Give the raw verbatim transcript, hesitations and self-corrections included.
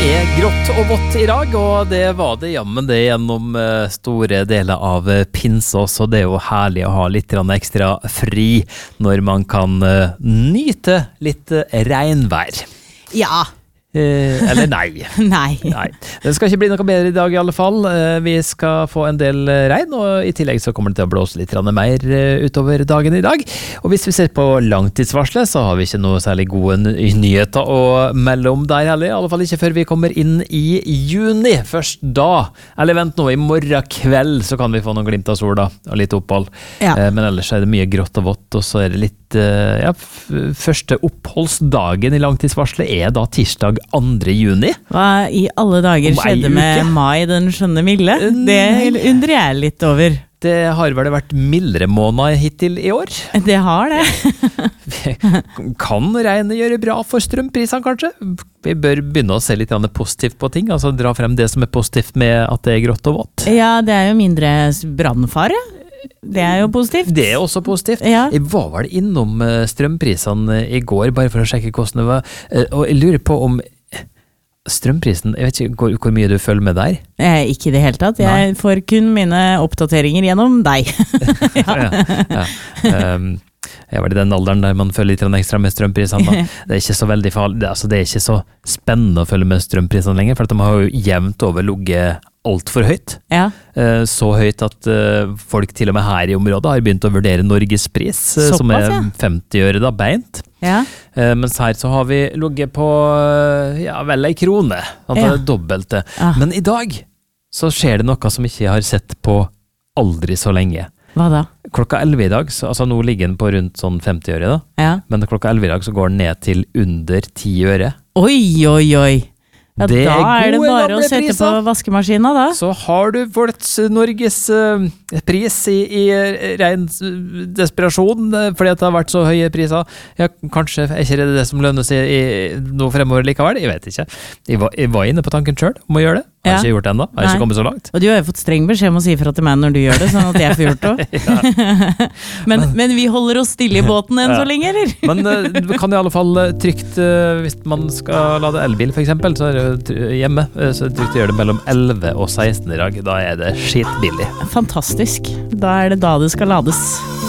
er grått og vått i dag, og det var det jammen det gjennom store deler av pinse også. Det er jo herlig å ha litt ekstra fri når man kan nyte litt regnvær. Ja. Eh, eller nei. nei. nei. Det skal ikke bli noe bedre i dag i alle fall. Eh, vi skal få en del regn, og i tillegg så kommer det til å blåse litt mer eh, utover dagen i dag. Og hvis vi ser på langtidsvarslet, så har vi ikke noe særlig gode nyheter å melde om der heller. I alle fall ikke før vi kommer inn i juni. Først da, eller vent nå, i morgen kveld så kan vi få noen glimt av sol da, og litt opphold. Ja. Eh, men ellers er det mye grått og vått, og så er det litt ja, første oppholdsdagen i langtidsvarslet er da tirsdag andre juni. Hva i alle dager skjedde med mai den skjønne milde? Det undrer jeg litt over. Det har vel vært mildere måneder hittil i år. Det har det. Kan regnet gjøre bra for strømprisene kanskje? Vi bør begynne å se litt positivt på ting, altså dra frem det som er positivt med at det er grått og vått. Ja, det er jo mindre brannfare. Det er jo positivt. Det er også positivt. Ja. Jeg var vel innom strømprisene i går, bare for å sjekke hvordan det var. Og jeg lurer på om strømprisen, jeg vet ikke hvor, hvor mye du følger med der? Eh, ikke i det hele tatt. Jeg Nei. får kun mine oppdateringer gjennom deg. ja. ja, ja. Um, jeg var i den alderen der man følger litt ekstra med strømprisene. Det er ikke så veldig farlig, det, altså, det er ikke så spennende å følge med strømprisene lenger, for at de har jo jevnt over ligget alt for høyt. Ja. Så høyt at folk til og med her i området har begynt å vurdere Norgespris, Såpass, som er ja. femti øre da, beint. Ja. Mens her så har vi ligget på ja, vel ei krone, at det ja. er dobbelte. Ja. Men i dag så skjer det noe som ikke jeg har sett på aldri så lenge. Hva da? Klokka elleve i dag, så, altså nå ligger den på rundt sånn femti øre da, ja. men klokka elleve i dag så går den ned til under ti øre. Oi, oi, oi! Ja, det da er, er det bare å sette priser. på vaskemaskina da. Så har du Volts Norges uh, pris i, i ren desperasjon, fordi at det har vært så høye priser. Ja, kanskje er ikke det det som lønner seg i noe fremover likevel, jeg vet ikke. Jeg var, jeg var inne på tanken selv om å gjøre det. Jeg har ja. ikke gjort det enda, jeg har Nei. ikke kommet så langt. Og du har jo fått streng beskjed om å si fra til meg når du gjør det, sånn at jeg får gjort det. men, men, men vi holder oss stille i båten enn ja. så lenge, eller? men uh, du kan i alle fall trygt, uh, hvis man skal lade elbil for eksempel, så er det hjemme, så er det trygt å gjøre det mellom elleve og seksten i dag. Da er det skitbillig. Fantastisk. Da er det da det skal lades.